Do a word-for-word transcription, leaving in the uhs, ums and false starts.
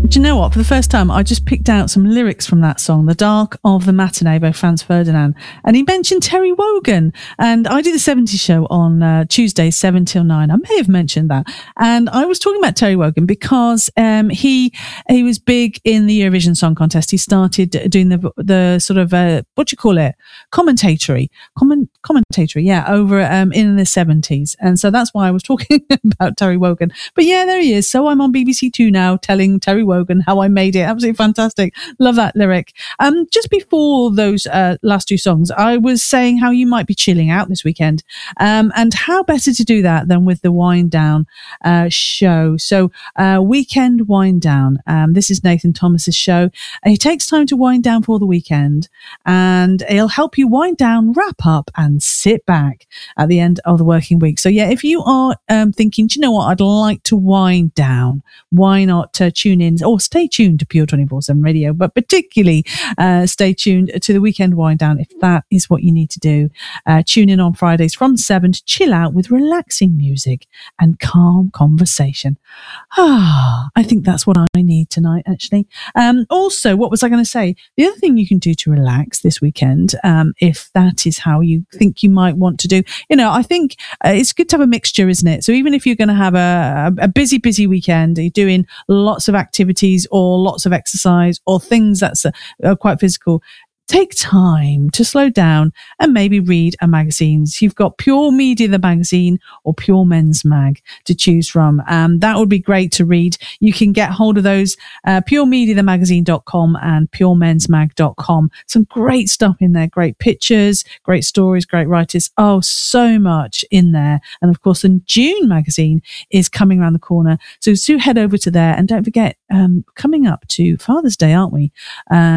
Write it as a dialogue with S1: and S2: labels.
S1: Do you know what? For the first time, I just picked out some lyrics from that song, The Dark of the Matinee by Franz Ferdinand. And he mentioned Terry Wogan. And I do the seventies show on uh, Tuesdays, seven till nine. I may have mentioned that. And I was talking about Terry Wogan because um, he he was big in the Eurovision Song Contest. He started doing the the sort of, uh, what do you call it? Commentatory. Comment, commentatory, yeah, over um, in the seventies. And so that's why I was talking about Terry Wogan. But yeah, there he is. So I'm on B B C Two now telling Terry Wogan how I made it. Absolutely fantastic. Love that lyric. Um, just before those uh, last two songs, I was saying how you might be chilling out this weekend. Um, and how better to do that than with the Wind Down uh, show. So uh, Weekend Wind Down. Um, this is Nathan Thomas's show. He takes time to wind down for the weekend and he'll help you wind down, wrap up and sit back at the end of the working week. So yeah, if you are um, thinking, do you know what, I'd like to wind down, why not uh, tune in or stay tuned to Pure twenty-four seven Radio, but particularly uh, stay tuned to the Weekend Wind Down if that is what you need to do. Uh, tune in on Fridays from seven to chill out with relaxing music and calm conversation. Ah, I think that's what I need tonight, actually. Um, also, what was I going to say? The other thing you can do to relax this weekend, um, if that is how you think you might want to do, you know, I think uh, it's good to have a mixture, isn't it? So even if you're going to have a, a busy, busy weekend, you're doing lots of activities or lots of exercise or things that's uh, uh, quite physical, take time to slow down and maybe read a magazine. So you've got Pure Media, the magazine, or Pure Men's Mag to choose from. Um, that would be great to read. You can get hold of those, uh, pure media the magazine dot com and pure mens mag dot com. Some great stuff in there, great pictures, great stories, great writers. Oh, so much in there. And of course, the June magazine is coming around the corner. So do head over to there. And don't forget, um, coming up to Father's Day, aren't we? Um,